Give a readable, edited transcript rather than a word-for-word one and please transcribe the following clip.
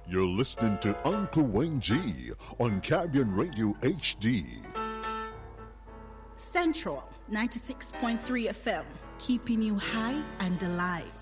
You're listening to Uncle Wayne G on Caribbean Radio HD. Central 96.3 FM, keeping you high and alive.